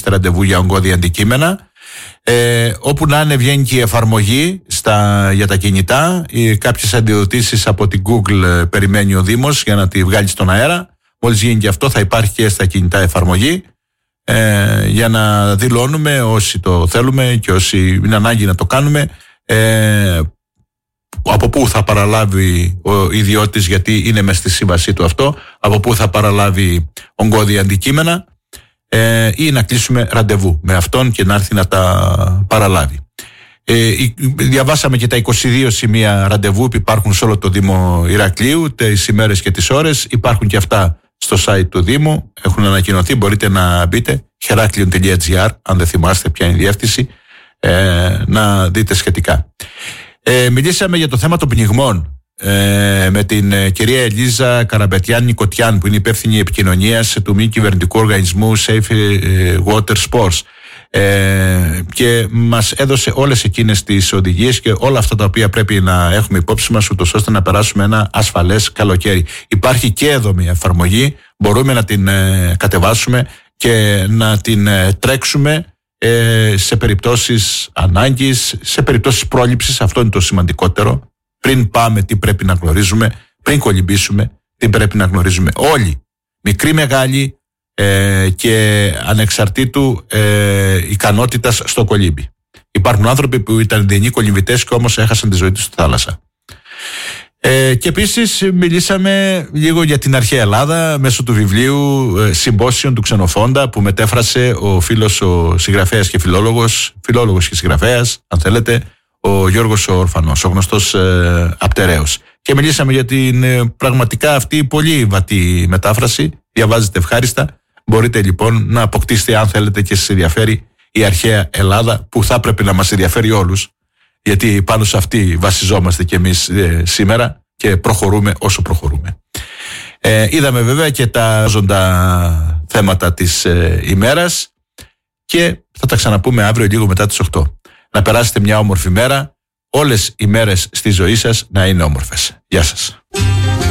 κάνετε ραντεβού για ογκώδη αντικείμενα. Όπου να είναι βγαίνει και η εφαρμογή για τα κινητά. Κάποιες αντιδοτήσεις από την Google περιμένει ο Δήμος για να τη βγάλει στον αέρα. Μόλις γίνει και αυτό θα υπάρχει και στα κινητά εφαρμογή για να δηλώνουμε όσοι το θέλουμε και όσοι είναι ανάγκη να το κάνουμε από πού θα παραλάβει ο ιδιώτης, γιατί είναι μες στη σύμβασή του αυτό, από πού θα παραλάβει ογκώδη αντικείμενα ή να κλείσουμε ραντεβού με αυτόν και να έρθει να τα παραλάβει. Διαβάσαμε και τα 22 σημεία ραντεβού που υπάρχουν σε όλο το Δήμο Ηρακλείου, τις ημέρες και τις ώρες. Υπάρχουν και αυτά στο site του Δήμου, έχουν ανακοινωθεί, μπορείτε να μπείτε heraklion.gr, αν δεν θυμάστε ποια είναι η διεύθυνση, να δείτε σχετικά. Μιλήσαμε για το θέμα των πνιγμών με την κυρία Ελίζα Καραμπετιάν-Νικοτιάν, που είναι υπεύθυνη επικοινωνίας του μη κυβερνητικού οργανισμού Safe Water Sports, και μας έδωσε όλες εκείνες τις οδηγίες και όλα αυτά τα οποία πρέπει να έχουμε υπόψη μας, ούτως ώστε να περάσουμε ένα ασφαλές καλοκαίρι. Υπάρχει και εδώ μια εφαρμογή, μπορούμε να την κατεβάσουμε και να την τρέξουμε σε περιπτώσεις ανάγκης, σε περιπτώσεις πρόληψης. Αυτό είναι το σημαντικότερο. Πριν πάμε, τι πρέπει να γνωρίζουμε, πριν κολυμπήσουμε, τι πρέπει να γνωρίζουμε όλοι, μικροί μεγάλοι, και ανεξαρτήτου ικανότητας στο κολύμπι. Υπάρχουν άνθρωποι που ήταν δεινοί κολυμβητές και όμως έχασαν τη ζωή τους στη θάλασσα. Και επίσης μιλήσαμε λίγο για την αρχαία Ελλάδα μέσω του βιβλίου Συμπόσιον του Ξενοφόντα, που μετέφρασε ο φίλος, ο συγγραφέας και φιλόλογος και συγγραφέας, αν θέλετε, ο Γιώργος ο Ορφανός, ο γνωστός Απτερέος. Και μιλήσαμε για την πραγματικά αυτή πολύ βατή μετάφραση, διαβάζετε ευχάριστα. Μπορείτε λοιπόν να αποκτήσετε, αν θέλετε και σας ενδιαφέρει, η αρχαία Ελλάδα, που θα έπρεπε να μας ενδιαφέρει όλους, γιατί πάνω σε αυτή βασιζόμαστε κι εμείς σήμερα και προχωρούμε όσο προχωρούμε. Είδαμε βέβαια και τα ζώντα θέματα της ημέρας και θα τα ξαναπούμε αύριο λίγο μετά τις 8. Να περάσετε μια όμορφη μέρα, όλες οι μέρες στη ζωή σας να είναι όμορφες. Γεια σας.